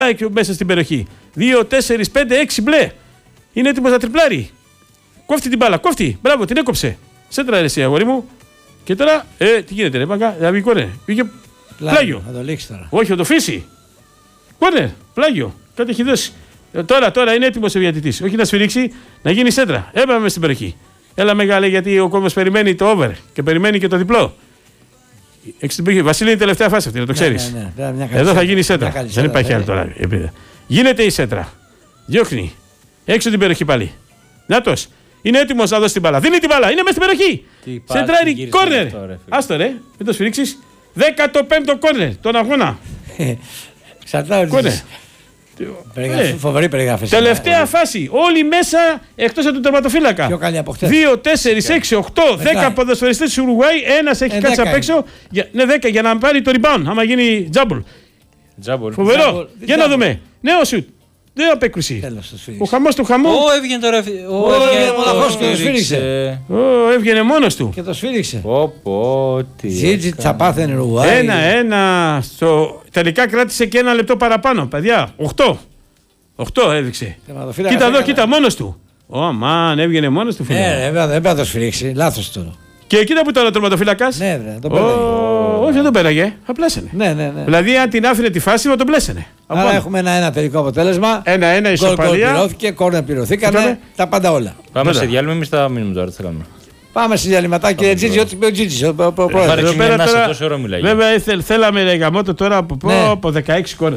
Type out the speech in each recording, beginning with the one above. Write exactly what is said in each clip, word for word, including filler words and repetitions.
μέσα στην περιοχή. δύο, τέσσερα, πέντε, έξι μπλε. Είναι έτοιμος να τριπλάρει. Κόφτει την μπάλα, κόφτει. Μπράβο, την έκοψε. Σέντρα ρε εσύ, αγόρι μου. Και τώρα, ε, τι γίνεται, ρε Μάγκα, θα βγει κόρνερ. Πήγε πλάγιο. Θα το λήξει τώρα. Όχι, θα το αφήσει. Κόρνερ, πλάγιο. Κάτι έχει δώσει. Ε, τώρα, τώρα είναι έτοιμος ο διαιτητής. Όχι να σφυρίξει, να γίνει σέντρα. Έπαμε στην περιοχή. Έλα μεγάλε, γιατί ο κόσμος περιμένει το over και περιμένει και το διπλό. Βασίλη, είναι η τελευταία φάση αυτή, να το ξέρεις. Ναι, ναι, ναι. Εδώ θα γίνει σέντρα. Δεν σέντρα, υπάρχει άλλο τώρα. Γίνεται η σέντρα. Διώχνει. Έξω την περιοχή πάλι. Νάτος. Είναι έτοιμος να δώσει την μπάλα. Δίνει την μπάλα. Είναι μέσα στην περιοχή. Σέντραρι κόρνερ. Άστο ρε. Μην το σφυρίξεις. δέκατο πέμπτο κόρνερ. Τον αγώνα. Ξαρτάω. Περιγραφή, φοβερή περιγραφή. Τελευταία φάση. Όλοι μέσα εκτός από τον τερματοφύλακα. Πιο καλή από χτες. δύο, τέσσερα, έξι, οκτώ, δέκα ποδοσφαιριστές της Ουρουγουάη. Ένας έχει ε, κάτσει απ' έξω. Για, ναι, δέκα για να πάρει το rebound. Άμα γίνει τζάμπολ. Φοβερό. Τζάμπολ. Για να δούμε. Νέο σουτ. Δεν απέκρουση. Ο χαμός του χαμού. Ω, έβγαινε τώρα. Ω, μοναχός και το σφύριξε. Ω, έβγαινε μόνος του. Και το σφύριξε. Πω, πω, τι. Τζίτζι τσαπάθεν Ουρουγουάη. Ένα-ένα. Τελικά κράτησε και ένα λεπτό παραπάνω. Παιδιά, οκτώ. οκτώ έδειξε. Κοίτα εδώ, κοίτα, μόνος του. Ω, μαν, έβγαινε μόνος του, φίλε. Ναι, δεν πρέπει να το σφυρίξει. Λάθος τώρα. Και κοίτα που ήταν ο τερματοφύλακας. Ναι, ναι, τον πέραγε. Όχι, δεν τον πέραγε. Θα πλέσαινε. Ναι, ναι, ναι. Δηλαδή, αν την άφηνε τη φάση, θα τον πλέσαινε. Άρα έχουμε ένα-ένα τελικό αποτέλεσμα. Ένα-ένα ισοπαλία. Γκολ πληρώθηκε, κόρνερ πληρωθήκανε. Τα πάντα όλα. Πάμε σε διάλειμμα, εμείς θα μείνουμε τώρα. Τι θα κάνουμε. Πάμε σε διαλυματά, κύριε Τζίτζι, ό,τι πει ο Τζίτζι. Βέβαια, θέλαμε ρεγαμότο τώρα από δεκαέξι κόρνερ.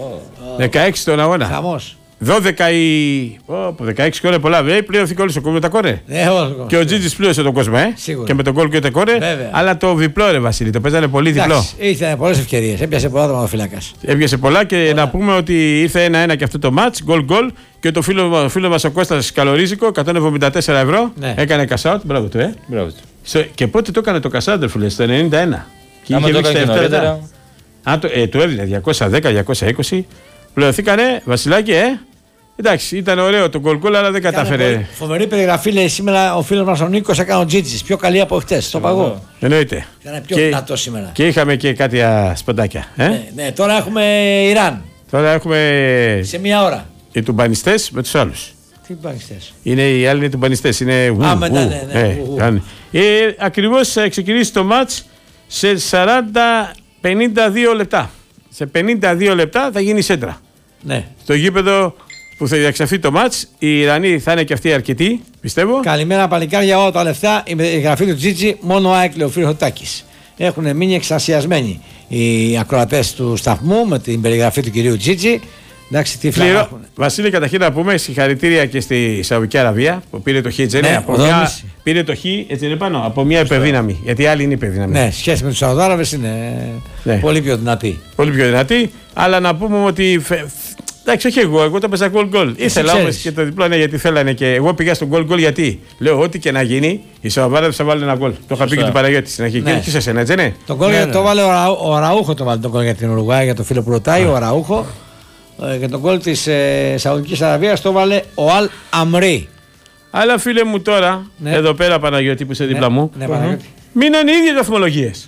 δεκαέξι τον αγώνα. Χαμός. δώδεκα η. Oh, δεκαέξι κόρνερ πολλά. Βέβαια, πληρώθηκε όλο ο κόσμο με τα κόρνερ. Και ο Τζίτζι πλήρωσε τον κόσμο, ε. Σίγουρα. Και με τον γκολ και τα κόρνερ. Αλλά το διπλό, ρε Βασίλη, το παίζανε πολύ διπλό. Ήρθε πολλές ευκαιρίες. Έπιασε πολλά το ματοφύλακας. Έπιασε πολλά και πολλά. Να πούμε ότι ήρθε ένα-ένα και αυτό το μάτς. Γκολ γκολ. Και το φίλο, φίλο μας ο Κώστας Καλορίζικο, εκατόν εβδομήντα τέσσερα ευρώ. Ναι. Έκανε κασάουτ. Μπράβο του, ε. Μπράβο του. Στο, και πότε το έκανε το κασάουτ, φίλε, στο ενενήντα ένα. Και άμα είχε βγει στα επτά. Αν το, ε, του έδινε διακόσια δέκα διακόσια είκοσι. Πληρωθήκανε, Βασιλάκη, ε. Εντάξει, ήταν ωραίο το γκολ γκολ, αλλά δεν κατάφερε. Φοβερή περιγραφή, λέει σήμερα ο φίλος μας ο Νίκος έκανε ο Τζίτζης. Πιο καλή από χτες. Το παγώ. Εννοείται. Ήταν πιο δυνατό σήμερα. Και είχαμε και κάτι σποντάκια. Ε? Ναι, ναι, τώρα έχουμε Ιράν. Τώρα έχουμε. Σε μία ώρα. Οι τουμπανιστές με τους άλλους. Τι τουμπανιστές. Είναι οι άλλοι οι τουμπανιστές. Είναι. Α, μετά, ναι, ναι. Ε, ου, ου. Ε, ακριβώς θα ξεκινήσει το μάτς σε σαράντα πενήντα δύο λεπτά. Σε πενήντα δύο λεπτά θα γίνει σέντρα. Ναι. Στο γήπεδο που θα διαξαφεί το μάτς, οι Ιρανοί θα είναι και αυτοί αρκετοί, πιστεύω. Καλημέρα παλικάρια, όλα τα λεφτά. Η γραφή του Τζίτζι, μόνο ο ΑΕΚ Λεωφύρης Χωτάκης. Έχουν μείνει εξασιασμένοι οι ακροατές του σταθμού με την περιγραφή του κυρίου Τζίτζι. Εντάξει, τι φλάμα έχουν. Βασίλη, καταρχήν να πούμε συγχαρητήρια και στη Σαουδική Αραβία που πήρε το Χ. Έτσι, ναι, από μια, πήρε το Χ, έτσι είναι πάνω, από μια υπερδύναμη. Γιατί άλλοι είναι υπερδύναμη. Ναι, σχέση με τους Σαουδάραβες είναι ναι. πολύ πιο δυνατή. Πολύ πιο δυνατή, αλλά να πούμε ότι. Εντάξει, όχι εγώ, εγώ το παίζα γκολ γκολ. Ήθελα όμως και το διπλό, ναι, γιατί θέλανε και εγώ πήγα στο γκολ γκολ. Γιατί λέω, ό,τι και να γίνει, οι Σαουδάραβες θα βάλουν ένα γκολ. Το είχα πει και του Παναγιώτη στην αρχή. Και σε σένα, έτσι, ναι. Το γκολ ναι, ναι. το βάλε ο Ραούχο, το βάλε το γκολ για την Ουρουγουάη, για το φίλο που ρωτάει, ο Ραούχο. Και τον γκολ της ε, Σαουδικής Αραβίας το βάλε ο Αλ Αμρί. Αλλά φίλε μου τώρα, ναι. εδώ πέρα Παναγιώτη που είσαι δίπλα ναι, μου, ναι, uh-huh. μείνανε οι ίδιες βαθμολογίες.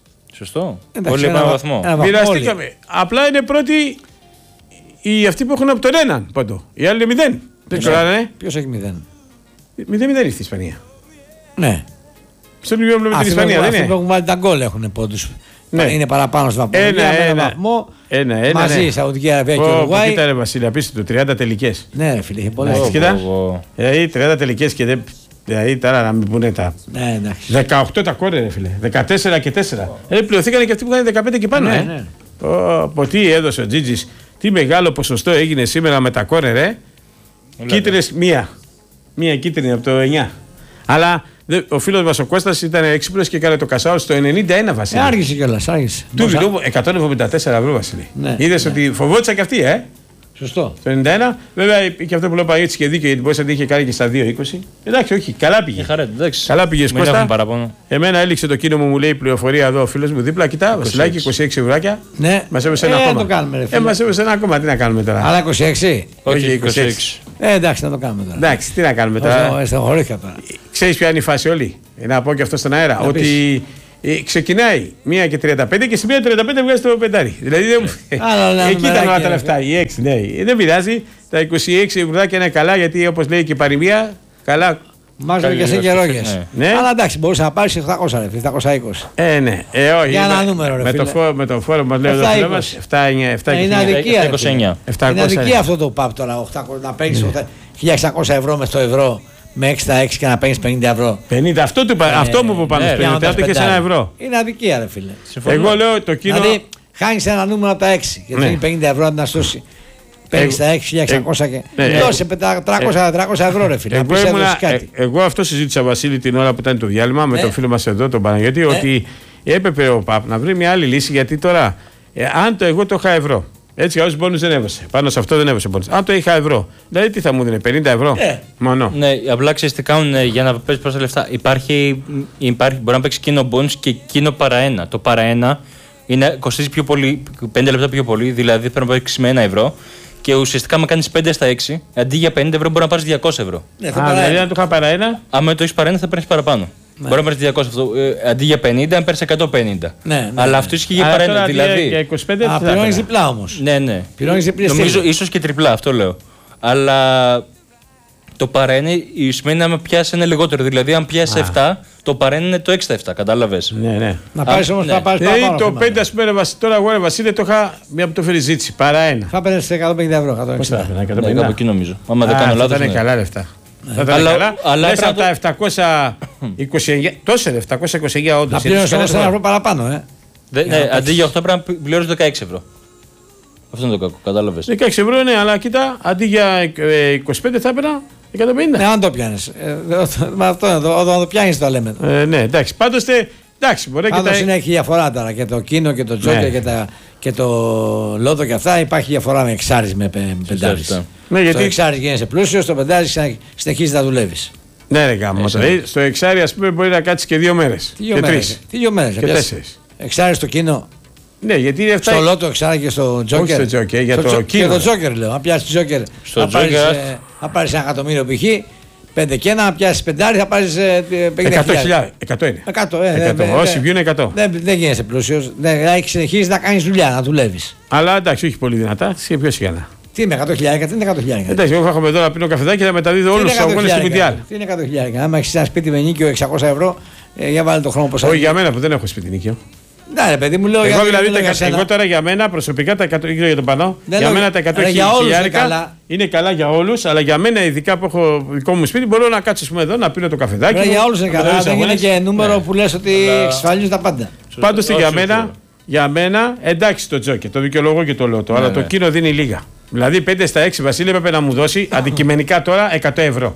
Σωστό. Όλοι ένα βαθμό. Μοιραστήκαμε. Απλά είναι πρώτοι οι αυτοί που έχουν από τον έναν πόντο. Οι άλλοι είναι μηδέν. Δεν ξέρανε. Ποιος έχει μηδέν. Μηδέν μηδέν στην Ισπανία. Ναι. Στο πλημό με την Ισπανία δεν είναι. Αυτοί που έχουν βάλει τα γκολ έχουν πόντους. Ναι. Είναι παραπάνω στο βαθμό. Ένα, ένα, ένα, βαθμό. Ένα, ένα, μαζί ναι. Σαουδική Αραβία και Ουρουγουάη. Κοίτα ρε Βασίλη, απίστευτο, τριάντα τελικές. Ναι ρε φίλε, έχει πολλές. Κοίτα, δηλαδή τριάντα τελικές και δεν... Δηλαδή τώρα να μην πούνε τα... Ναι, εντάξει. δεκαοκτώ τα κόρνερ ρε φίλε, δεκατέσσερα και τέσσερα. Ε, πληρωθήκανε και αυτοί που είχαν δεκαπέντε και πάνω. Ναι, ε. ναι. Από τι έδωσε ο Τζίτζης, τι μεγάλο ποσοστό έγινε σήμερα με τα κόρνερ, ε. Κίτρινες μία. Μία κίτρινη από το εννιά. Αλλά ο φίλος μας ο Κώστας ήταν έξυπνος και έκανε το κασάο στο ενενήντα ένα Βασίλη. Ε, άργησε κιόλας, άργησε. Του μιλού εκατόν εβδομήντα τέσσερα ευρώ Βασίλη. Ναι, είδες ναι. ότι φοβόντουσαν και αυτοί, ε. Σωστό. Το ενενήντα ένα, βέβαια και αυτό που λέω έτσι και δίκαιο γιατί μπορείς να είχε κάνει και στα δύο είκοσι. Εντάξει, όχι, καλά πήγε. Χαρέ, καλά πήγε Κώστα. Εμένα έληξε το κίνημα μου, λέει η πληροφορία εδώ ο φίλος μου δίπλα. Κοιτά, Βασιλάκι, είκοσι έξι ευράκια. Ναι, μας έβεσαι ένα ε, ακόμα. Το κάνουμε, ρε, φίλε. ε, μας έβεσαι ένα ακόμα, τι να κάνουμε τώρα. Αλλά είκοσι έξι. Όχι, είκοσι έξι. Ε, εντάξει, να το κάνουμε τώρα. Εντάξει, τι να κάνουμε τώρα. Στενοχωρήθηκα τώρα. Ξέρεις ποια είναι η φάση όλη. Να πω και αυτό στον αέρα. Να ότι Ε, ξεκινάει μία και τριάντα πέντε και στη μία τριάντα πέντε βγάζει το πεντάρι. Δηλαδή δεν... εκεί ήταν όλα τα λεφτά. Οι έξι, ναι. Δεν πειράζει. Τα είκοσι έξι βρουδάκια είναι καλά γιατί όπως λέει και η παροιμία, καλά. Μάζω και σε καιρόγες. Ναι. Αλλά εντάξει, μπορούσε να πάρει οχτακόσια, επτακόσια είκοσι. Ε, ναι. Ε, όχι. Για ένα νούμερο, ρε, με, φίλε. το φόρο, με το φόρο μας λέει εδώ φίλο μας επτακόσια εννιά. Είναι αδικία. είκοσι εννιά. Είναι αδικία αυτό το παπ τώρα. οκτακόσια, να παίρνεις χίλια εξακόσια ευρώ με στο ευρώ με έξι στα έξι και να παίρνεις πενήντα ευρώ. πενήντα, αυτό, του, ε, αυτό μου που πάνω ναι, πριν, ότι θα είχες ένα ευρώ. Είναι αδικία, ρε φίλε. Εγώ λέω το κοινό. Δηλαδή, χάνεις ένα νούμερο από τα έξι και θέλει πενήντα ευρώ να σώσει. Παίρνεις τα έξι χίλια εξακόσια και. Δώσε τριακόσια ευρώ, ρε φίλε. Εγώ, ήμουνα, ε, εγώ αυτό συζήτησα, Βασίλη, την ώρα που ήταν το διάλειμμα με τον φίλο μας εδώ, τον Παναγιώτη, ότι έπρεπε ο ΠΑΠ να βρει μια άλλη λύση γιατί τώρα, ε, αν το εγώ το είχα ευρώ. Έτσι, όσοι μπόνους δεν έβασε. Πάνω σε αυτό δεν έβασε μπόνους. Αν το είχα ευρώ, δηλαδή τι θα μου δίνει, πενήντα ευρώ. Ε. Μόνο. Ναι, απλά ξέρεις τι κάνουν ε, για να παίζει πόσα λεφτά. Υπάρχει, υπάρχει, μπορεί να παίξει εκείνο μπόνους και εκείνο παρά ένα. Το παρά ένα είναι, κοστίζει πιο πολύ, πέντε λεπτά πιο πολύ, δηλαδή πρέπει να παίξει με ένα ευρώ. Και ουσιαστικά, με κάνει πέντε στα έξι, αντί για πενήντα ευρώ μπορεί να πάρει διακόσια ευρώ. Ναι, Α, δηλαδή, αν το είχα παρά ένα. Αν το έχει παρά ένα, θα παίρνει παραπάνω. Ναι. Μπορεί να πάρει διακόσια αυτό. Ε, αντί για πενήντα, αν παίρνει εκατόν πενήντα. Ναι, ναι, αλλά ναι. αυτό ισχύει για παρά ένα. Δηλαδή. Για είκοσι πέντε Α, πληρώνει διπλά όμως. Ναι, ναι. Πληρώνει διπλά. Νομίζω ίσω και τριπλά, αυτό λέω. Αλλά το παρά ένα σημαίνει να με πιάσει ένα λιγότερο. Δηλαδή, αν πιάσει επτά, το παρά ένα είναι το έξι στα επτά. Κατάλαβε. Ναι, ναι. Να πάρει όμω να πάρει δηλαδή, το πέντε, α πούμε, τώρα εγώ ρε Βασίλη το είχα μία που το φέρει ζήτηση. Παρά ένα. Θα παίρνει εκατόν πενήντα ευρώ. Πώς θα ναι, κάπου εκεί νομίζω. Άμα δεν κάνω λάθος. Θα ήταν καλά λεφτά. Θα ήταν καλά. Μέσα από τα επτακόσια είκοσι εννιά. Τόσο επτακόσια είκοσι εννιά όντως. Να πληρώνει όμως ένα ευρώ παραπάνω, ε. Αντί για οκτώ πρέπει να πληρώνει δεκαέξι ευρώ. Αυτό είναι το κακό, κατάλαβες. δεκαέξι ευρώ είναι, αλλά κοίτα, αντί για είκοσι πέντε θα έπαιρνα εκατόν πενήντα. Ναι, αν το πιάνει. Αυτό είναι, όταν το πιάνει το λέμε. Ναι, εντάξει. Πάντως εντάξει, μπορεί και τα... είναι έχει διαφορά τώρα και το κίνο και το τζόκερ και, τα... και το λότο και αυτά. Υπάρχει διαφορά με εξάρις με πεντάρι. Ναι, γιατί... Στο εξάρις γίνεσαι πλούσιος, στο πεντάρι συνεχίζει να δουλεύεις. Ναι, ρε γάμο. Δηλαδή, στο εξάρι, ας πούμε, μπορεί να κάτσει και δύο μέρες. Και τρεις. Δύο μέρες. Και τέσσερις. Εξάρι στο κίνο. Ναι, γιατί είναι στο λότο εξάρι και στο τζόκερ. Όχι στο τζόκερ, για το κίνο. Και το τζόκερ λέω. Αν πιάσει τζόκερ, θα πάρει ένα εκατομμύριο π.χ. Πέντε και ένα, να πιάσει πεντάρι, θα πάρει πενήντα χιλιάδες. εκατό είναι. εκατό, ε, όσοι βγουν εκατό. Δεν, δεν γίνεσαι πλούσιο. Έχει συνεχίσει να κάνει δουλειά, να δουλεύει. Αλλά εντάξει, όχι πολύ δυνατά. Σε πιο σιγά. Τι είναι εκατό χιλιάδες, τι είναι εκατό χιλιάδες. Εντάξει, εγώ θα έχω εδώ να πίνω καφεδάκι και θα μεταδίδω όλου του αγώνε του Μουντιάλ. Τι είναι εκατό χιλιάδες. Αν έχει ένα σπίτι με νίκιο εξακόσια ευρώ, ε, για βάλει το χρόνο πώ. Όχι για μένα που δεν έχω σπίτι νίκιο. Ναι, ρε παιδί μου, λέω εγώ, για, δηλαδή, τα, εγώ τώρα για μένα προσωπικά τα εκατό για τον Πανό. Δεν για μένα τα εκατό χιλιάρικα είναι καλά για όλου, αλλά για μένα ειδικά που έχω δικό μου σπίτι μπορώ να κάτσω πούμε, εδώ να πίνω το καφεδάκι. Ρε, για όλου είναι καλά. Δεν είναι και νούμερο ναι. που λες ότι αλλά... εξασφαλίζει τα πάντα. Πάντως για μένα, για μένα εντάξει το τζόκερ, το δικαιολογώ και το λέω το, αλλά το κίνο δίνει λίγα. Δηλαδή πέντε στα έξι Βασίλη έπρεπε να μου δώσει αντικειμενικά τώρα εκατό ευρώ.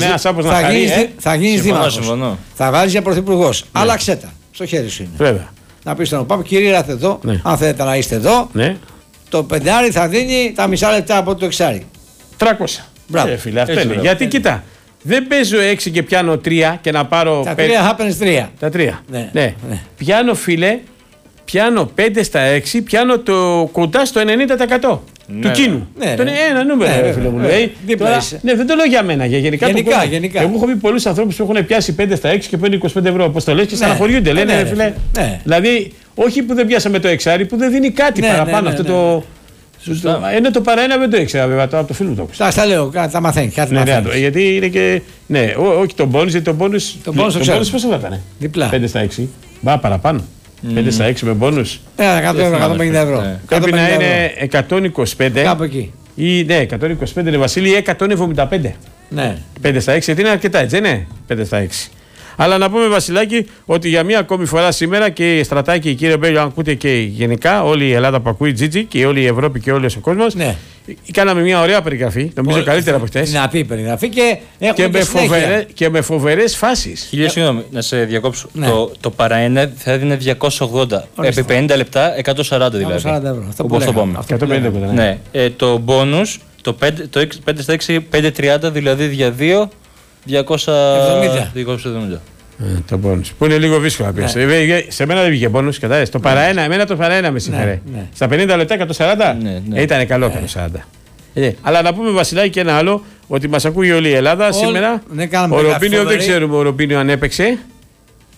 Θα γίνει δήμαρχος. Θα βάλει για πρωθυπουργό. Άλλαξε τα. Στο χέρι σου είναι. Βέβαια. Να πει στον ΟΠΑΠ, κύριε, ήρθατε εδώ. Ναι. Αν θέλετε να είστε εδώ, ναι. το πεντάρι θα δίνει τα μισά λεπτά από το εξάρι. τριακόσια. Μπράβο. Ε, φίλε, αυτό είναι. Μπράβο. Γιατί έτσι. Κοίτα, δεν παίζω έξι και πιάνω τρία και να πάρω. Τα τρία θα παίρνει τρία. Τα τρία. Ναι. Ναι. Ναι. Πιάνω, φίλε, πιάνω πέντε στα έξι, πιάνω το κοντά στο ενενήντα τοις εκατό. Ναι, του κίνου. Ναι, το είναι ένα νούμερο, ναι, φίλε μου. Λέει. Ναι, δεν το λέω για μένα. Για γενικά. Γενικά, το γενικά. Εγώ έχω πει πολλούς ανθρώπους που έχουν πιάσει πέντε στα έξι και παίρνουν είκοσι πέντε ευρώ. Πώς το λες και στεναχωριούνται. Ναι, λένε, ναι, φίλε. Ναι. Δηλαδή, όχι που δεν πιάσαμε το εξάρι, που δεν δίνει κάτι ναι, παραπάνω. Ναι, ναι, αυτό ναι, το. Σωστά. Είναι το παρά ένα δεν το ήξερα βέβαια από το φίλο μου το άκουσα. Τα λέω, τα μαθαίνει. Κάτι ναι, ναι, γιατί είναι και. Ναι, όχι το bonus, γιατί το bonus. Το bonus πώς θα ήταν. Διπλά. πέντε στα έξι. Μπα παραπάνω. πέντε στα έξι με μπόνους. εκατόν πενήντα ευρώ. Πρέπει να είναι εκατόν είκοσι πέντε. Κάπου εκεί. Ή ναι, εκατόν είκοσι πέντε είναι Βασίλη ή εκατόν εβδομήντα πέντε. Ναι. πέντε στα έξι, γιατί είναι αρκετά, έτσι είναι. πέντε στα έξι. Αλλά να πούμε, Βασιλάκη, ότι για μία ακόμη φορά σήμερα και η Στρατάκη, κύριε Μπέλιο, αν ακούτε και γενικά όλη η Ελλάδα που ακούει Τζίτζι και όλη η Ευρώπη και όλος ο κόσμος. Ναι. Κάναμε μια ωραία περιγραφή, νομίζω καλύτερα από χτες. Δυνατή περιγραφή και έχουμε και, και, με φοβερέ, και με φοβερές φάσεις. Χίλια συγγνώμη, να σε διακόψω. Ναι. Το, το παρά ένα θα έδινε διακόσια ογδόντα. Επί πενήντα λεπτά, εκατόν σαράντα δηλαδή. εκατόν σαράντα ευρώ. Αυτό που το πούμε. εκατόν πενήντα ευρώ. Ναι. Ε, το bonus, το πέντε στα έξι, πέντε τριάντα, δηλαδή για δύο, διακόσια εβδομήντα. Ε, το bonus. Που είναι λίγο δύσκολο να πει. Ναι. Σε μένα δεν βγήκε bonus, κατάλαβε. Το παρά ένα, εμένα το παρά ένα με συγχαρεί. Ναι, ναι. Στα πενήντα λεπτά εκατόν σαράντα ναι, ναι. ήταν καλό ναι. εκατόν σαράντα. Ε, αλλά να πούμε, Βασιλάκη, και ένα άλλο, ότι μας ακούει όλη η Ελλάδα All, σήμερα. Ναι, ο Ρομπίνιο δεν ξέρουμε ο Ρομπίνιο αν έπαιξε.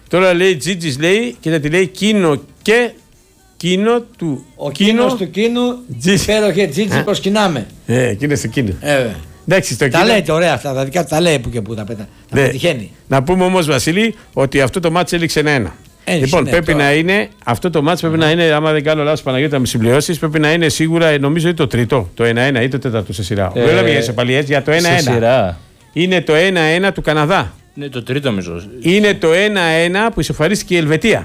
Τώρα λέει Τζίτζης λέει και θα τη λέει Κίνο και Κίνο του. Ο Κίνος του Κίνου, υπέροχε Τζίτζη, προσκυνάμε. Ε, εκείνο του Κίνου. Ε, Εντάξει, στο τα Κίνο... λέει ωραία αυτά, τα δικά του τα λέει που και που τα πέτα. Τα Ναι. πετυχαίνει. Να πούμε όμως Βασίλη ότι αυτό το μάτς έληξε ένα-ένα. Έληξε, Λοιπόν, ναι, πρέπει τώρα. να είναι, αυτό το μάτς πρέπει να είναι, άμα δεν κάνω λάθος Παναγιώτη να με συμπληρώσεις, πρέπει να είναι σίγουρα, νομίζω είναι το τρίτο, το ένα-ένα ή το τέταρτο σε σειρά. Ε, Δεν λέμε για ισοπαλίες, για το Σε ένα-ένα. σειρά. Είναι το ένα-ένα του Καναδά. Ναι, το τρίτο νομίζω. Είναι το ένα-ένα που ισοφαρίστηκε η Ελβετία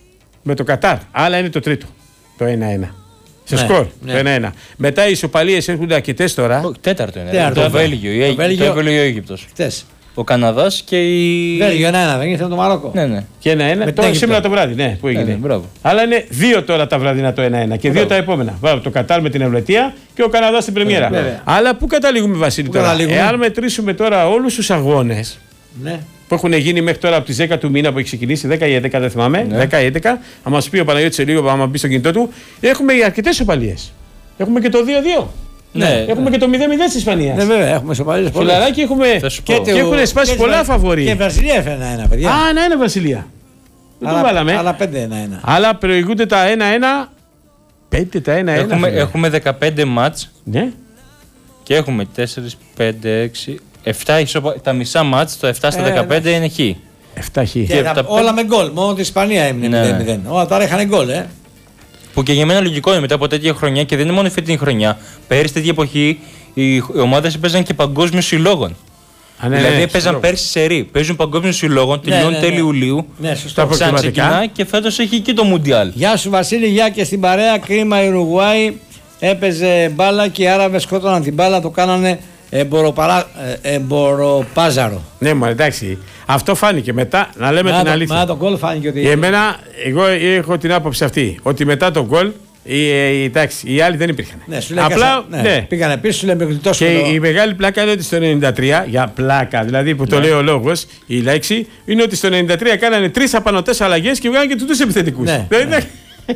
με το Κατάρ. Άλλα είναι το τρίτο. Το ένα-ένα. Σε Ναι, σκορ. ναι. Το ένα-ένα. Μετά οι ισοπαλίες έρχονται αρκετές τώρα. Ο, τέταρτο είναι. Τέταρτο, το βέβαια. Βέλγιο, η Το Αίγυπτος, Βέλγιο- το Βέλγιο, η Αίγυπτος. Χτες. Ο Καναδάς και η. Βέλγιο ένα-ένα, δεν ήρθε το Μαρόκο. Ναι, ναι. Και ένα-ένα. Με Το, την σήμερα Αίγυπτο. το βράδυ, ναι, που έγινε. Ναι, ναι, μπράβο. Αλλά είναι δύο τώρα τα βραδινά το ένα-ένα και δύο Μπράβο. τα επόμενα. Μπράβο, το Κατάρ με την Ελβετία και ο Καναδάς στην Πρεμιέρα. Βέβαια. Αλλά πού καταλήγουμε, Βασίλη, Πού τώρα. καταλήγουμε? Εάν μετρήσουμε τώρα όλους τους αγώνες Ναι. που έχουν γίνει μέχρι τώρα από τις δέκα του μήνα που έχει ξεκινήσει, δέκα ή έντεκα, δεν θυμάμαι. Ναι. δέκα ή έντεκα, θα μας πει ο Παναγιώτης σε λίγο, άμα μπει στο κινητό του, έχουμε αρκετές ισοπαλίες. Έχουμε και το δύο-δύο. Ναι, Έχουμε και το μηδέν μηδέν της Ισπανίας. Ναι, βέβαια, έχουμε σοπαλίες πολλές. Φιλαράκι έχουμε. Θα σου Και, πω. και έχουν σπάσει και πολλά Βρα- φαβορί. Και η Βραζιλία έφερε ένα-ένα, παιδιά. Α, να είναι Βασιλεία. Δεν το Άλλα- βάλαμε. Άλλα πέντε ένα-ένα. Αλλά προηγούνται τα ένα-ένα. Πέντε τα ένα-ένα. Έχουμε, φίλε. έχουμε δεκαπέντε μάτς Ναι. και έχουμε τέσσερα, πέντε, έξι, επτά ισοπα... Τα μισά μάτς, το επτά στα Ε, δεκαπέντε είναι χ. Εφτά χ. Και Και τα- τα όλα με γκολ. Μόνο τη Ισπανία έμεινε Ναι. μηδέν μηδέν. Όλα τώρα είχαν γκολ, ε. Που και για μένα λογικό είναι μετά από τέτοια χρονιά και δεν είναι μόνο η φετινή χρονιά. Πέρυσι τέτοια εποχή οι, οι ομάδες έπαιζαν και παγκόσμιου συλλόγων. Α, ναι, δηλαδή ναι, έπαιζαν συλλόγο. πέρσι σε ρί. Παίζουν παγκόσμιου συλλόγων, Ναι, τελειώνουν ναι, ναι. τέλη Ιουλίου. Ναι, Τα σωστό. προ- Ξαναξεκινά και φέτος έχει και το Μουντιάλ. Γεια σου Βασίλη, γεια και στην παρέα. Κρίμα η Ουρουγουάη έπαιζε μπάλα και οι Άραβες σκότωναν την μπάλα, το κάνανε εμποροπαρά, ε, εμποροπάζαρο. Ναι, μα εντάξει. Αυτό φάνηκε μετά, να λέμε Μα την το- αλήθεια. Μα το γκολ φάνηκε ότι. Εμένα, εγώ έχω την άποψη αυτή. Ότι μετά τον γκολ, οι, οι, εντάξει, οι άλλοι δεν υπήρχαν. Ναι, σου λέει Απλά, κάσα- ναι, ναι. πήγανε πίσω, σου λέει με τόσο. Και η μεγάλη πλάκα είναι ότι στο ενενήντα τρία, για πλάκα, δηλαδή που το λέει ο λόγος, η λέξη, είναι ότι στο ενενήντα τρία κάνανε τρεις απανωτές αλλαγές και βγάλανε και τους επιθετικούς. Ναι, Δηλαδή, ναι.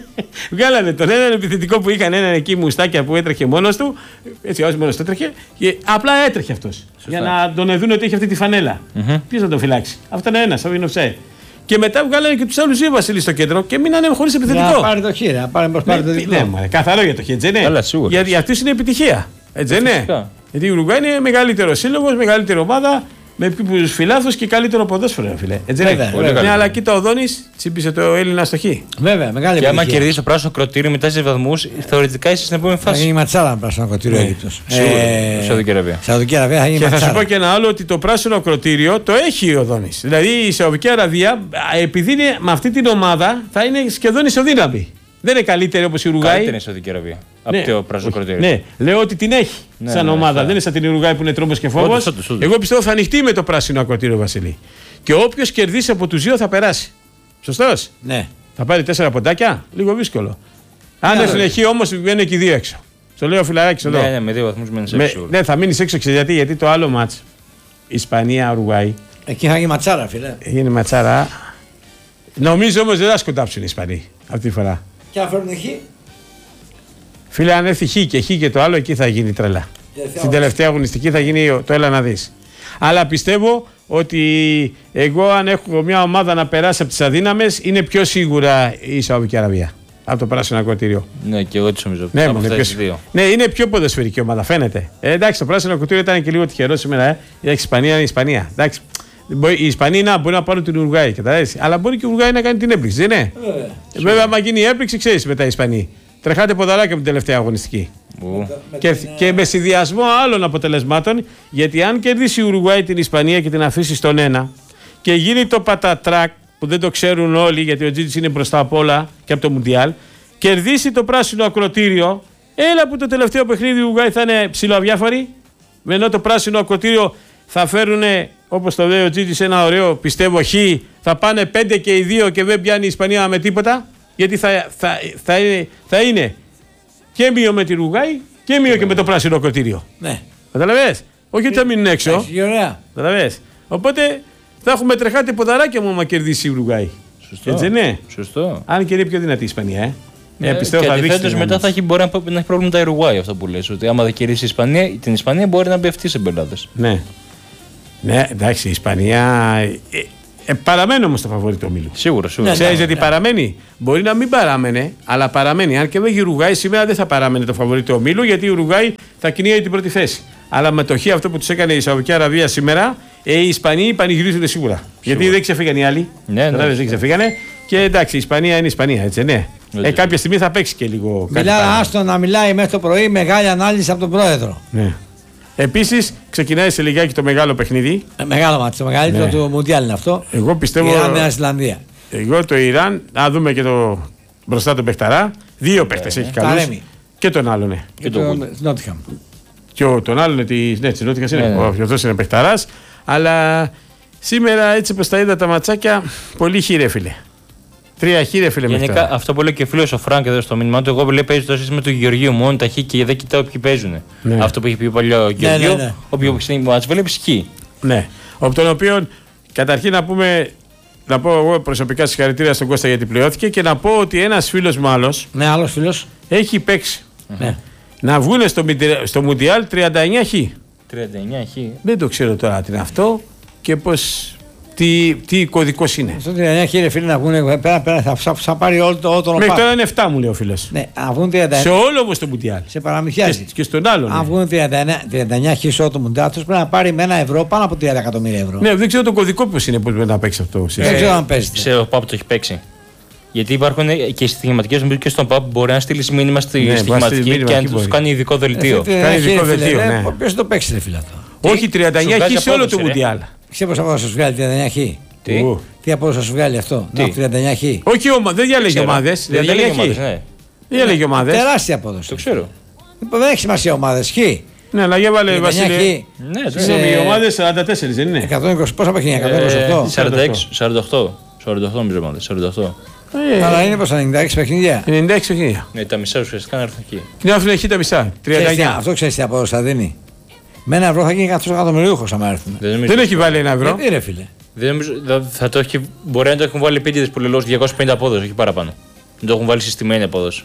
βγάλανε τον έναν επιθετικό που είχαν έναν εκεί μουστάκια που έτρεχε μόνος του, έτσι όσο μόνος του έτρεχε, και απλά έτρεχε αυτός. Για να τον δουν ότι έχει αυτή τη φανέλα. Ποιος θα τον φυλάξει. Αυτό είναι ένας, αυτό είναι offside. Και μετά βγάλανε και τους άλλους δύο Βασίλη στο κέντρο και μείνανε χωρίς Να επιθετικό. πάρει το χείρ, να πάρει μπρος πάρει το Ναι, διπλό. ναι, μωρέ, καθαρό για το χ, έτσι δεν είναι. Καλά, σίγουρα. Για, για αυτούς είναι επιτυχία. Έτσι δεν είναι. Φυσικά. Γιατί η Ουρουγουάη είναι μεγαλύτερο σύλλογο, μεγαλύτερη ομάδα, με πιο φιλάθλους και καλύτερο ποδόσφαιρο, ρε φίλε. Έτσι δεν Βέβαια, είναι. πολύ Ναι, καλύτερο. αλλά κοίτα ο Δόνης τσίπησε το Έλληνα στο χ. Βέβαια, μεγάλη Και άμα επιτυχία. κερδίσει το πράσινο κροτήρι μετά στις βαθμούς, θεωρητικά είσαι στην επόμενη Θα φάση. γίνει ματσάρα με πράσινο κοτήριο Ναι, Αίγυπτος. σίγουρα, Ε, Σαουδική Αραβία. Σαουδική Αραβία θα γίνει Και θα σου ματσάρα. πω και ένα άλλο ότι το πράσινο ακροτήριο το έχει ο Δόνης. Δηλαδή η Σαουδική Αραβία, α, επειδή είναι με αυτή την ομάδα, θα είναι σχεδόν ισοδύναμη. Δεν είναι καλύτερη όπως η Ουρουγουάη. Καλύτερη είναι η Σαουδική Αραβία. Από το πράσινο όχι, κροτήρι. ναι, λέω ότι την έχει Ναι, σαν ναι, ομάδα. σωστά. Δεν είναι σαν την Ουρουγουάη που είναι τρόμος και φόβος. Όντως, όντως, όντως. Εγώ πιστεύω θα ανοιχτεί με το πράσινο ακροτήριο, Βασίλη. Και όποιος κερδίσει από τους δύο θα περάσει. Σωστός. Ναι. Θα πάρει τέσσερα ποντάκια. Λίγο δύσκολο. Αν Ναι, έρθουν ναι. εκεί όμως βγαίνουν και οι δύο έξω. Στο λέω φιλαράκι εδώ. Ναι, ναι, με δύο βαθμούς μένεις Με- έξω. ναι, θα μείνει έξω ξέρεις γιατί, γιατί το άλλο μάτς Ισπανία-Ουρουγουάη Εκεί θα γίνει ματσάρα, φίλε. είναι ματσάρα. Νομίζω όμως δεν θα σκοτάψουν οι Ισπανοί αυτή τη φορά. Και αν φέρουν χ. Φίλε, αν έρθει χ και χ και το άλλο, εκεί θα γίνει τρελά. Τελευταία Στην τελευταία αγωνιστική θα γίνει το έλα να δεις. Αλλά πιστεύω ότι εγώ, αν έχω μια ομάδα να περάσει από τις αδύναμες, είναι πιο σίγουρα η Σαουδική Αραβία. Από το πράσινο ακροτήριο. Ναι, και εγώ τι νομίζω. Ναι, από μόνο, αυτές είναι τις πιο... δύο. ναι, είναι πιο ποδοσφαιρική ομάδα, φαίνεται. Ε, εντάξει, το πράσινο ακροτήριο ήταν και λίγο τυχερό σήμερα. Ε. Η Ισπανία είναι η Ισπανία. Εντάξει, μπορεί- οι Ισπανοί να μπορεί να πάρουν την Ουρουγουάη, καταλάβεις. Αλλά μπορεί και η Ουρουγουάη να κάνει την έπληξη, δεν είναι. Βέβαια. Ε, Βέβαια, άμα γίνει η έπληξη, ξέρει μετά οι Ισπανοί. Τρεχάτε ποδαράκια από την τελευταία αγωνιστική. Ου. Με Και, την, ε, και με συνδυασμό άλλων αποτελεσμάτων, γιατί αν κερδίσει η Ουρουγουάη την Ισπανία και την αφήσει στον ένα και γίνει το πατατράκ που δεν το ξέρουν όλοι, γιατί ο Τζίτζης είναι μπροστά απ' όλα και από το Μουντιάλ, κερδίσει το πράσινο ακροτήριο, έλα που το τελευταίο παιχνίδι η Ουρουγουάη θα είναι ψιλοαδιάφορη, ενώ το πράσινο ακροτήριο θα φέρουν, όπως το λέει ο Τζίτζης, ένα ωραίο πιστεύω χ, θα πάνε πέντε και οι δύο και δεν πιάνει η Ισπανία με τίποτα, γιατί θα, θα, θα, είναι, θα είναι και μείω με την Ουρουγουάη και μείω και με το πράσινο ακροτήριο. Ναι. Καταλαβες. Όχι ότι θα μείνουν έξω. Εντάξει, ωραία. Καταλαβες. Οπότε θα έχουμε τρεχάτε ποδαράκια μου άμα κερδίσει η Ουρουγουάη. Σωστό. Έτσι ναι. Σωστό. Αν και είναι πιο δυνατή η Ισπανία, ε. Ναι, ε πιστεύω και θα δείξει. αντιθέτως την μετά ομάδα. θα έχει, μπορεί να, να έχει πρόβλημα τα Ιρουγουάη αυτό που λες. Ότι άμα δεν κερδίσει η Ισπανία, την Ισπανία μπορεί να μπει αυτή σε μπελάδες. Ναι. Ναι, εντάξει, η Ισπανία. Ε, Ε, παραμένει όμως το φαβορί του ομίλου. Σίγουρα, σίγουρα. Ναι, ξέρεις ναι, γιατί ναι. παραμένει. Μπορεί να μην παράμενε, αλλά παραμένει. Αν και βέβαια η Ουρουγάη σήμερα δεν θα παράμενε το φαβορί του ομίλου, γιατί η Ουρουγάη θα κυνήγαγε την πρώτη θέση. Αλλά με το χ αυτό που του έκανε η Σαουδική Αραβία σήμερα, ε, οι Ισπανοί πανηγυρίζονται σίγουρα. σίγουρα. Γιατί δεν ξεφύγαν οι άλλοι. Ναι, ναι. Δεν ξεφύγανε. Και εντάξει, η Ισπανία είναι η Ισπανία, έτσι, ναι. Ε, κάποια στιγμή θα παίξει και λίγο. Μιλά, άστο να μιλάει μέχρι το πρωί, μεγάλη ανάλυση από τον πρόεδρο. Ναι. Επίσης, ξεκινάει σε λιγάκι το μεγάλο παιχνίδι. Ε, μεγάλο μάτι, το μεγαλύτερο Ναι. του Μουντιάλ είναι αυτό. Εγώ πιστεύω. Ιράν, Νέα Ζηλανδία. Εγώ το Ιράν, να δούμε και το μπροστά τον παιχταρά. Δύο παίχτες έχει καλούς. Ταρέμι. Και τον άλλον, ναι. Και το Νότιχαμ. Και ο, τον άλλον τη ναι, της Νότιχας είναι. Ναι, ναι. Ο αυτός είναι παιχταράς. Αλλά σήμερα έτσι πως τα είδα τα ματσάκια, πολύ χείρε φίλε. Τρία χείρε φίλε μέχρι Γενικά, τώρα. αυτό που λέει και ο φίλο ο Φρανκ εδώ στο μήνυμά του, εγώ που λέει παίζει το σύστημα του Γεωργίου μόνο τα χ και δεν κοιτάω ποιοι παίζουν. Ναι. Αυτό που είχε πει ο παλιό Γεωργίου, ναι, ναι. όποιο μάτς βλέπει χ. Ναι. Από τον οποίο καταρχήν να πούμε. Να πω εγώ προσωπικά συγχαρητήρια στον Κώστα γιατί πληρώθηκε και να πω ότι ένας φίλος μου άλλος Ναι, άλλο φίλο. έχει παίξει Ναι. να βγουν στο, Μιντε- στο Μουντιάλ τριάντα εννιά χ. τριάντα εννιά χ. Δεν το ξέρω τώρα τι είναι αυτό και πώς, τι, τι κωδικός είναι. Στο τριάντα εννιά χίλια φίλοι να βγουν πέρα, πέρα θα, θα, θα πάρει όλο το, όλο τον Μέχρι ΟΠΑΠ. τώρα είναι εφτά μου λέει ο φίλος. Ναι, αν βγουν τριάντα εννιά. Σε όλο όμως το Μουντιάλ. Σε παραμυθιάζει. Και, και στον άλλο. Αν Ναι. βγουν τριάντα εννιά, τριάντα εννιά χίλια σε όλο το Μουντιάλ, αυτός πρέπει να πάρει με ένα ευρώ πάνω από τριάντα εκατομμύρια ευρώ. Ναι, δεν ξέρω το κωδικό πώς είναι που πρέπει να παίξει αυτό. Δεν ξέρω αν παίζεται. Σε ο Παπ το έχει παίξει. Γιατί υπάρχουν και οι στοιχηματικέ, νομίζω και στον Παπ μπορεί να στείλει μήνυμα στη Ναι, μπορεί να στοιχηματική στείλει μήνυμα, και εκεί να του μπορεί. κάνει ειδικό δελτίο. Κάνει ειδικό δελτίο, ναι. Ποιο το παίξει, ρε φίλε αυτό. Όχι τριάντα εννιά Σου βγάζει χ σε όλο το απόδοση, ρε. Μουντιάλ. Ξέρω πώ απόδοση σου βγάλει τριάντα εννιά χίλια. Τι? Ου. Τι απόδοση θα σου βγάλει αυτό. Τι? Να, τριάντα εννιά χίλια. Όχι, ομα, δεν διαλέγει Ξέρω. ομάδες. Δεν τριάντα εννιά διαλέγει χ. ομάδες, ναι. Δεν διαλέγει ομάδες. Τεράστια απόδοση. Το ξέρω. Λοιπόν, δεν έχει σημασία ομάδε. Χ. Ναι, αλλά για βάλε τριάντα εννιά Βασίλη. χίλια. Ναι, το Σε- ξέρω. Οι ομάδες σαράντα τέσσερα δεν είναι. εκατόν είκοσι πόσα παιχνίδια, εκατόν Ε, είκοσι οκτώ. σαράντα έξι, σαράντα οκτώ. σαράντα οκτώ νομίζω ομάδες, σαράντα οκτώ. Ε, Αλλά είναι πόσα ενενήντα έξι παιχνίδια. ενενήντα έξι παιχνίδια. Ναι, τα μισά ουσιαστικά να έρθουν εκεί. Είναι αφού έχει τα μισά. Ξέρεις τριάντα τι, εννιά. αυτό ξέρει τι απόδοση θα δίνει. Με ένα ευρώ θα γίνει εκατό εκατομμυριούχο άμα έρθουν. Δεν νομίζω. Δεν έχει βάλει ένα ευρώ. Γιατί ρε φίλε. Δεν νομίζω, θα- θα το έχει, μπορεί να το έχουν βάλει επίτηδες που λέω διακόσια πενήντα απόδοση, όχι παραπάνω. Δεν το έχουν βάλει συστημένη απόδοση.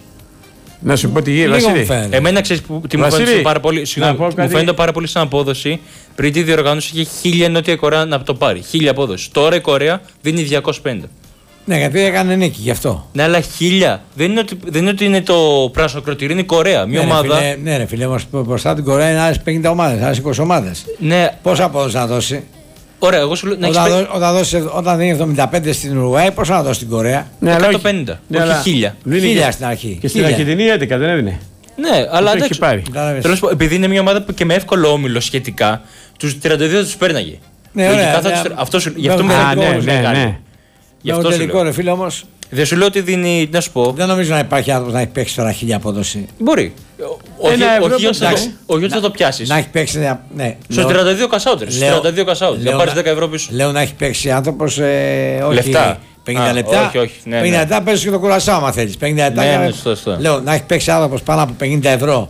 Να σου πω τι γίνεται, Λίγο μου Βασίλη. φαίνεται. Εμένα ξέρει που τι μου Βασίλη, φαίνεται πάρα πολύ. Συγγνώμη, πω μου κάτι. φαίνεται πάρα πολύ σαν απόδοση. Πριν τη διοργάνωση είχε χίλια Νότια Κορέα να το πάρει. Χίλια απόδοση. Τώρα η Κορέα δίνει διακόσια πενήντα. Ναι, γιατί έκανε νίκη γι' αυτό. Ναι, αλλά χίλια. Δεν είναι ότι, δεν είναι, ότι είναι το πράσινο κροτήρι, είναι η Κορέα. Μια Ναι, ρε ομάδα. φίλε, ναι, ρε φίλε, όμως μπροστά την Κορέα είναι άλλε πενήντα ομάδε, άλλε είκοσι ομάδε. Ναι, Πόσα απόδοση να δώσει. ωραία, εγώ σου λέω να Όταν, έχεις δω- όταν, δώσει, όταν δίνει εβδομήντα πέντε στην Ουρουάη, πόσα να δώσει στην Κορέα. Ναι, αλλά όχι. εκατόν πενήντα, Ναι, όχι αλλά χίλια. δίνει Χίλια και- στην αρχή. Και στην Χίλια. Αρχιτεινή έντεκα δεν έδινε. Ναι, αλλά Το εντάξει. έχει πάρει. Κατάλαβες. Θέλω να σου πω, επειδή είναι μια ομάδα που και με εύκολο όμιλο σχετικά, του τριάντα δύο του πέρναγε. Ναι, Λογικά ωραία, θα ναι. τους- αυτό σου- Γι' αυτό Ναι, με Α, φαίνεται ναι, πολύ ναι, μεγάλη. ναι. Γι' Με αυτό το σου τελικό, λέω. ρε φίλε, όμω Δεν σου λέω ότι δίνει, να σου πω. δεν νομίζω να υπάρχει άνθρωπο να έχει παίξει τώρα χίλια απόδοση. Μπορεί. Όχι, Ένα ευρώ, όχι ότι θα το- εντάξει. όχι ότι θα το πιάσει. Να έχει παίξει. Ναι, ναι. Στο Λέω- τριάντα δύο κασάουτερ. Στο λέω- τριάντα δύο κασάουτερ. λέω Να πάρει να- δέκα ευρώ πίσω. Λέω να έχει παίξει άνθρωπο. Ε, όχι Λεφτά. πενήντα Α, λεπτά. όχι, όχι, ναι, πενήντα ναι. λεπτά παίζει και το κουρασάω, άμα θέλει. πενήντα λεπτά. Ναι, για- ναι, σωστό, σωστό. Λέω να έχει παίξει άνθρωπο πάνω από πενήντα ευρώ.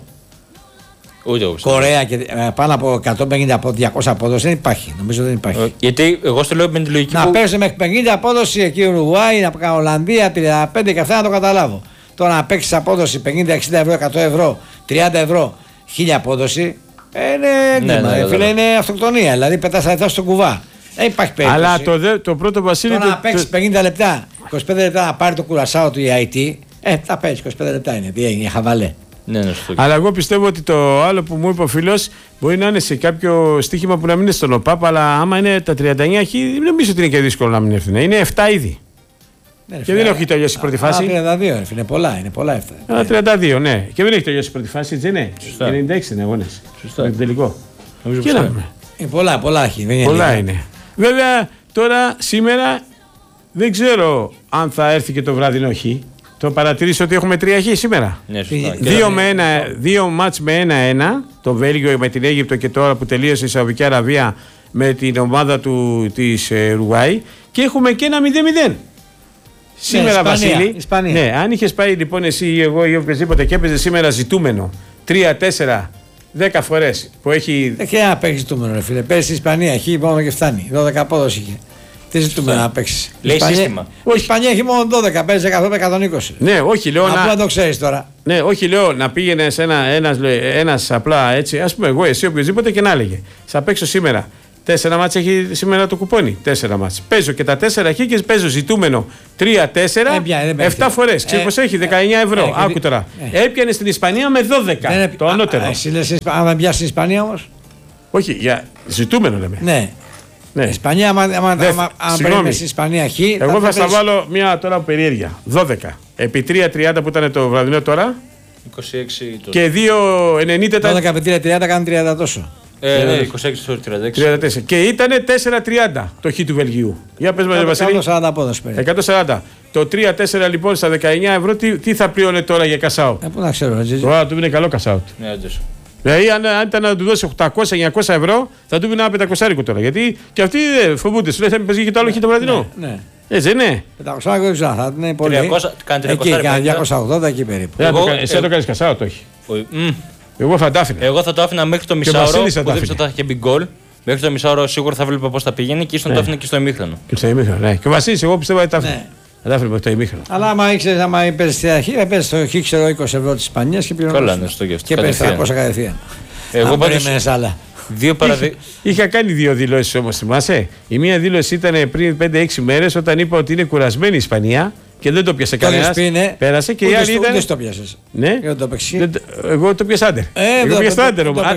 Ούτε εγώ. πιστεύω. Κορέα και ε, πάνω από εκατόν πενήντα από διακόσια απόδοση δεν υπάρχει. Νομίζω δεν υπάρχει. Ε, Γιατί εγώ στο λέω με τη λογική Να που. παίξει μέχρι πενήντα απόδοση εκεί Ουρουγουάη, να κάνει Ολλανδία, τριάντα πέντε και αυτά να το καταλάβω. Τώρα να παίξει απόδοση πενήντα εξήντα ευρώ, εκατό ευρώ, τριάντα ευρώ, χίλια απόδοση. Ε, είναι Ναι, έγκλημα, ναι, ε, ναι, φίλε, ναι. είναι αυτοκτονία. Δηλαδή πετά τα λεφτά στον κουβά. Δεν υπάρχει περίπτωση. Αλλά το, δε- το πρώτο Βασίλη. Τώρα το- να παίξει το- πενήντα λεπτά, είκοσι πέντε λεπτά να πάρει το κουρασάο του η άι τι, ε, θα παίξει είκοσι πέντε λεπτά είναι. Τι έγινε, χαβαλέ. Ναι, ναι, σωστό. Αλλά εγώ πιστεύω ότι το άλλο που μου είπε ο φίλο μπορεί να είναι σε κάποιο στοίχημα που να μην είναι στον ΟΠΑΠ, αλλά άμα είναι τα τριάντα εννιά χ, δεν νομίζω ότι είναι και δύσκολο να μην έρθουν. Είναι εφτά ήδη. Ναι, ρε Και φίλε, δεν έχει τελειώσει η πρώτη α, φάση. α, τριάντα δύο, ρε φίλε, είναι πολλά, είναι πολλά αυτά. Α, τριάντα δύο, ναι. Και δεν έχει τελειώσει η πρώτη φάση, έτσι δεν είναι. Σωστά. ενενήντα έξι είναι αγώνε. Σωστά. Με το τελικό. Νομίζω Και πως να είναι. δούμε. Είναι πολλά, πολλά έχει. Δεν είναι Πολλά λίγα. είναι. Βέβαια τώρα σήμερα δεν ξέρω αν θα έρθει και το βραδινό χ. Το παρατηρήσω ότι έχουμε τρία χ σήμερα. Ναι, σωστά. Πήγε- Και- Δύο, με ένα, δύο μάτς με ένα-ένα, το Βέλγιο με την Αίγυπτο και τώρα που τελείωσε η Σαουδική Αραβία με την ομάδα του, της ε, Ουρουάη και έχουμε και ένα μηδέν μηδέν. Σήμερα Ισπανία, Βασίλη, Ισπανία. ναι, αν είχες πάει λοιπόν εσύ ή εγώ ή οποιοδήποτε και έπαιζε σήμερα ζητούμενο τρία, τέσσερα, δέκα φορές που έχει. Δεν χρειάζεται να παίξει ζητούμενο, ρε φίλε. Πέρυσι η Ισπανία έχει μόνο και φτάνει. δώδεκα απόδοση είχε. Τι ζητούμενο να παίξει. Λέει σύστημα. Η Ισπανία έχει μόνο δώδεκα, παίζει εκατό με εκατόν είκοσι. Ναι, όχι λέω Απλά να, το ξέρει τώρα. ναι, όχι λέω να πήγαινε ένα, ένας, ένας απλά έτσι, ας πούμε εγώ, εσύ οποιοδήποτε και να έλεγε. Θα παίξω σήμερα Τέσσερα μάτς έχει σήμερα το κουπόνι. Τέσσερα μάτς. Παίζω και τα τέσσερα χ και παίζω ζητούμενο τρία τέσσερα. Εφτά φορές. Ξέρεις πως έχει, δεκαεννιά ευρώ. Ε, Άκου τώρα. Ε. Έπιανε στην Ισπανία με δώδεκα. Δεν το ανώτερο. Α, εσύ λες, αν δεν πιάσει στην Ισπανία όμως. Όχι, για ζητούμενο λέμε. Ναι. Ναι. Η Ισπανία, αν παίρνει στην Ισπανία χ. Εγώ θα, θα στα βάλω μια τώρα περιέργεια. δώδεκα. Επί τρία τριάντα που ήταν το βραδινό τώρα. είκοσι έξι το... Και δύο ενενήντα. δώδεκα επί τρία τριάντα κάνει τριάντα τόσο. Ε, ναι, είκοσι έξι το τριάντα έξι. τριάντα τέσσερα. Και ήταν τέσσερα τριάντα το χ του Βελγίου. Για πες μας, Βασίλη. εκατόν σαράντα πόδος περίπου. εκατόν σαράντα. Το τρία τέσσερα λοιπόν στα δεκαεννιά ευρώ, τι, τι θα πλήρωνε τώρα για cash-out. Ε, πού να ξέρω, Τζιτζι. Τώρα του είναι καλό cash-out. Ναι, όντως. Δηλαδή, αν, αν ήταν να του δώσει οκτακόσια εννιακόσια ευρώ, θα του πει ένα πεντακόσια τώρα. Γιατί και αυτοί δεν φοβούνται. Σου λέει θα με παίζει και το άλλο χ το βραδινό. Ναι, ναι. Έτσι δεν είναι. πεντακόσια δεν ξέρω, θα είναι πολύ. τριακόσια, κάνει τριακόσια, εκεί, κάνει διακόσια ογδόντα εκεί περίπου. Εγώ, Εσύ θα το κάνει cash-out, όχι. Μ. Εγώ θα τα άφηνα. Εγώ θα το άφηνα μέχρι το μισάωρο που δεν θα είχε μπει γκολ. Μέχρι το μισάωρο σίγουρα θα βλέπω πώς θα πηγαίνει και ίσως το άφηνα και στο ημίχρονο. Και στο ημίχρονο, ναι. Και ο Βασίλης, εγώ πιστεύω ότι τα άφηνα. Ναι. Θα τα άφηνα μέχρι το ημίχρονο. Αλλά άμα ήξερε, άμα παίζει το χ, ξέρω είκοσι ευρώ τη Ισπανία και πήρε. Καλά, ναι, στο γεύμα. Και παίζει τριακόσια κατευθείαν. Εγώ πάντως άλλα. δύο παραδείγματα. Είχα κάνει δύο δηλώσεις όμως, θυμάσαι. Η μία δήλωση ήταν πριν πέντε έξι μέρες όταν είπα ότι είναι κουρασμένη η Ισπανία και δεν το πιάσε κανένα. Πέρασε και η άλλη ήταν. Δεν το πιάσε. Ναι, δεν το εγώ το πιάσα άντερ. Εγώ πιάσα άντερ όμως.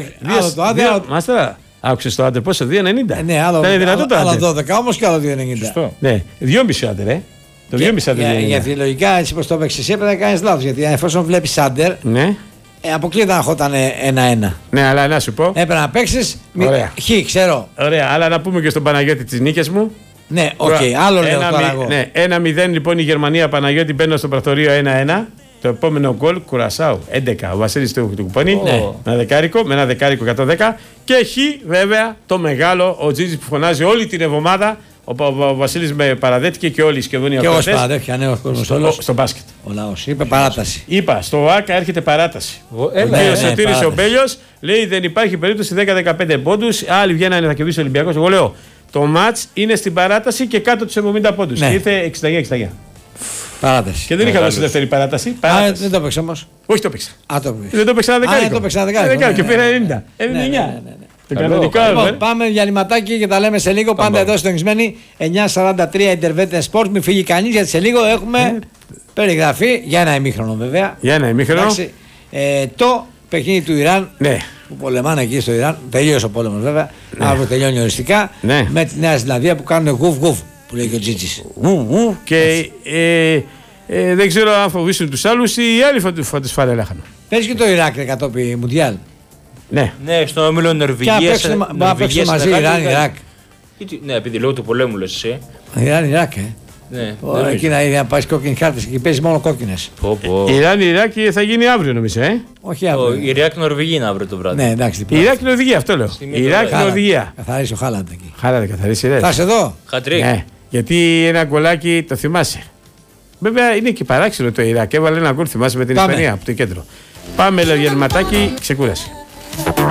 Μάστρα, άκουσε το άντερ πόσο, δύο ενενήντα. Ναι, άλλο δώδεκα όμως και άλλο δύο ενενήντα. Ναι, δυόμισι άντερ, ε. Το δυόμισι άντερ. Γιατί λογικά έτσι πως το έπαιξε εσύ έπρεπε να κάνεις λάθος. Γιατί εφόσον βλέπεις άντερ. Ε, αποκλείται να ερχόταν ένα ένα. Ναι, αλλά να σου πω. Έπρεπε να παίξει. Χ, ξέρω. Ωραία, αλλά να πούμε και στον Παναγιώτη τις νίκες μου. Ναι, οκ, okay, άλλο λέω τώρα εγώ. Ναι, ένα μηδέν λοιπόν η Γερμανία, Παναγιώτη μπαίνω στο πρακτορείο ένα ένα. Το επόμενο γκολ Κουρασάου έντεκα. Ο Βασίλης του, του κουπονί. Ναι. Με ένα δεκάρικο, με ένα δεκάρικο εκατόν δέκα. Και Χ, βέβαια, το μεγάλο, ο Τζίτζης που φωνάζει όλη την εβδομάδα. Ο, ο, ο Βασίλης με παραδέχτηκε και όλοι σχεδόν οι αυτοί. Και εγώ παραδέχτηκα, ναι, ο κόσμος όλος. Στο μπάσκετ. Ο λαός είπε παράταση. Είπα, στο ΆΚΑ έρχεται παράταση. Ο κύριος Σωτήρης ο Μπέλιος λέει δεν υπάρχει περίπτωση δέκα δεκαπέντε πόντους. Άλλοι βγαίνανε θα κερδίσει ο Ολυμπιακός. Εγώ λέω το μάτς είναι στην παράταση και κάτω τους εβδομήντα πόντους. Ναι. Ήρθε εξήντα εννιά εξήντα εννιά. Παράταση. Και δεν είχα δώσει δεύτερη παράταση. παράταση. Α, δεν το παίξα όμως. Όχι το παίξα. Α, το παίξα. Δεν το παίξα ένα δεκάρικο. Α, το παίξα ένα δεκάρικο. Και πήρα ενενήντα. ενενήντα. Το κανονικό. Λοιπόν, πάμε διαλυματάκι και τα λέμε σε λίγο. Πάντα εδώ συντονισμένοι εννιά σαράντα τρία Intervete Sport. Μην φύγει κανείς γιατί σε λίγο έχουμε περιγραφή για ένα ημίχρονο βέβαια. Για ένα ημίχρονο. Ε, το παιχνίδι του Ιράν. Ναι. Που πολεμάνε εκεί στο Ιράν. Τελείωσε ο πόλεμος βέβαια. Ναι. Αύριο τελειώνει οριστικά. Ναι. Με τη Νέα Ζηλανδία που κάνουν γουφ γουφ που λέει και ο Τζίτζης. Και ε, ε, δεν ξέρω αν φοβήσουν τους άλλους ή οι άλλοι θα τους φαρελάχαν. Παίζει και το Ιράκ κατόπι Μουντιάλ. Ναι. Ναι, στον όμιλο Νορβηγία. Και να παίξουν μαζί Ιράν-Ιράκ. Ναι, επειδή λόγω του πολέμου λες εσύ. Ιράν-Ιράκ, ε. Ναι. Ωραία, εκεί να πάει κόκκινη χάρτη και παίζει μόνο κόκκινες. Ιράν-Ιράκ θα γίνει αύριο νομίζω, ε. Όχι αύριο. Ιράκ-Νορβηγία είναι αύριο το βράδυ. Ναι, εντάξει. Ιράκ-Νορβηγία, αυτό λέω. Ιράκ-Νορβηγία. Καθαρίσει ο Χάλαντ εκεί. Χάλαντ, καθαρίσει, ρε. Θα είσαι εδώ. Χατρίκ. Ναι, γιατί ένα γκολάκι το θυμάσαι. Βέβαια είναι και παράξενο το Ιράκ. Έβαλε ένα γκολ, θυμάσαι με την Ισπανία από το κέντρο. Πάμε λογιασματάκι, ξεκούραση.